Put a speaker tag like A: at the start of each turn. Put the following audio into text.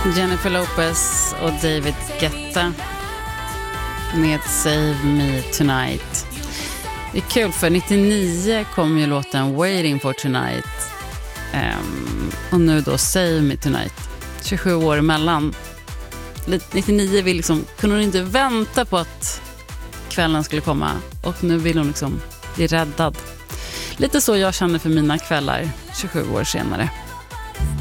A: Jennifer Lopez och David Guetta med Save Me Tonight. Det är kul för 99 kom ju låten Waiting for Tonight och nu då Save Me Tonight. 27 år emellan. 99 kunde hon inte vänta på att kvällen skulle komma och nu vill hon liksom bli räddad. Lite så jag känner för mina kvällar 27 år senare.